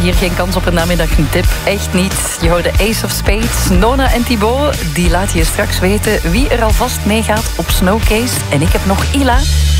hier geen kans op een namiddag een tip. Echt niet. Je hoort de Ace of Spades, Nona en Thibaut. Die laten je straks weten wie er alvast meegaat op Snowcase. En ik heb nog Ila.